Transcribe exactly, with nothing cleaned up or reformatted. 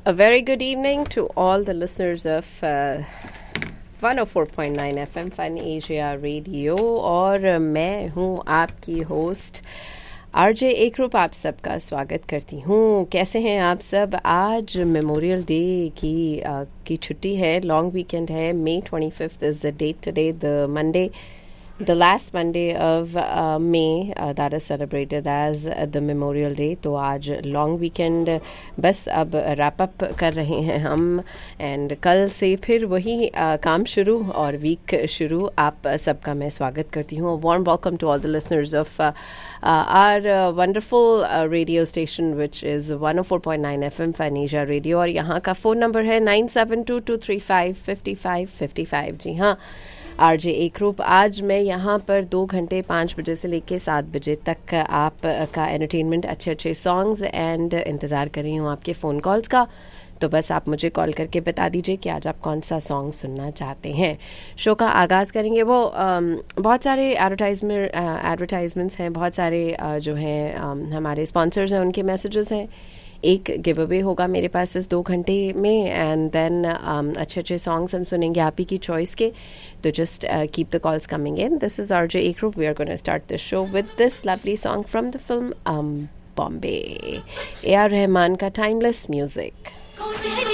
A very good evening to all the listeners of uh, one oh four point nine F M Fun Asia Radio और मैं हूँ आपकी host RJ एकरूप आप सबका स्वागत करती हूँ। कैसे हैं आप सब? आज मेमोरियल डे की uh, की छुट्टी है, लॉन्ग वीकेंड है। May twenty-fifth is the date today, the Monday, the last Monday of uh, May uh, that is celebrated as uh, the Memorial Day. तो आज लॉन्ग वीकेंड बस अब रैप अप कर रहे हैं हम एंड कल से फिर वही uh, काम शुरू और वीक शुरू। आप सबका मैं स्वागत करती हूँ। Warm welcome to all the listeners of our wonderful radio station which is one oh four point nine F M Fun Asia Radio और यहाँ का फ़ोन नंबर है nine seven two two three five five five five five। जी हाँ, RJ एकरूप आज मैं यहाँ पर दो घंटे पाँच बजे से लेके सात बजे तक आप का एंटरटेनमेंट, अच्छे अच्छे सॉन्ग्स एंड इंतज़ार कर रही हूँ आपके फ़ोन कॉल्स का। तो बस आप मुझे कॉल करके बता दीजिए कि आज आप कौन सा सॉन्ग सुनना चाहते हैं। शो का आगाज़ करेंगे। वो um, बहुत सारे एडवर्टाइजमेंट एडवर्टाइजमेंट्स हैं, बहुत सारे uh, जो हैं um, हमारे स्पॉन्सर्स हैं, उनके मैसेजेस हैं। एक गिव अवे होगा मेरे पास इस दो घंटे में एंड देन अच्छे अच्छे सॉन्ग्स हम सुनेंगे आप ही की चॉइस के। तो just keep the calls coming in. This is RJ एकरूप। We are gonna start this show with this lovely song from the film Bombay, A R Rahman का टाइमलेस म्यूजिक।